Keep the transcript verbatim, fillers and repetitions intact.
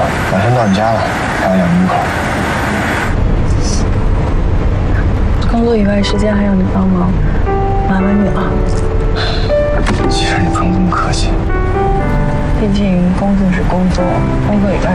马上到你家了，还有两个门口。 工作以外时间还要你帮忙，麻烦你了。 其实你不用这么客气。 毕竟工作是工作，工作以外